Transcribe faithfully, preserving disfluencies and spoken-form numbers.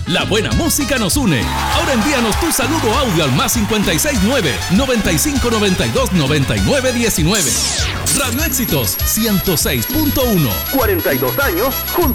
La buena música nos une. Ahora envíanos tu saludo audio al más cincuenta y seis nueve, noventa y cinco noventa y dos noventa y nueve diecinueve. Radio Éxitos ciento seis punto uno. cuarenta y dos años junto